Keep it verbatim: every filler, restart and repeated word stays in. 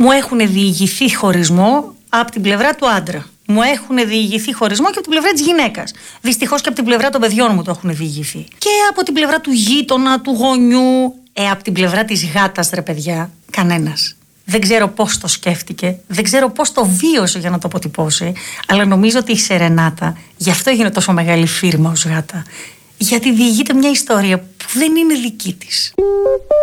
Μου έχουν διηγηθεί χωρισμό από την πλευρά του άντρα. Μου έχουν διηγηθεί χωρισμό και από την πλευρά της γυναίκας. Δυστυχώς και από την πλευρά των παιδιών μου το έχουν διηγηθεί. Και από την πλευρά του γείτονα, του γονιού. Ε, από την πλευρά της γάτας, ρε παιδιά, κανένας. Δεν ξέρω πώς το σκέφτηκε, δεν ξέρω πώς το βίωσε για να το αποτυπώσει, αλλά νομίζω ότι η Σερενάτα γι' αυτό έγινε τόσο μεγάλη φίρμα ως γάτα. Γιατί διηγείται μια ιστορία που δεν είναι δική της.